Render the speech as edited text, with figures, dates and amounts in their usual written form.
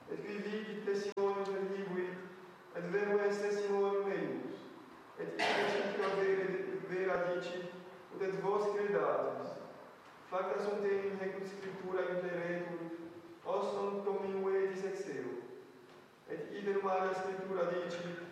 et qui vidit Simone verlibuit, et verbo est Simone meius, et ite vera dicit, ut et vos credatis. Facta sunt in hecut scriptura impleretur, os non dominum etis ex eo. Et idem alia scriptura dicit,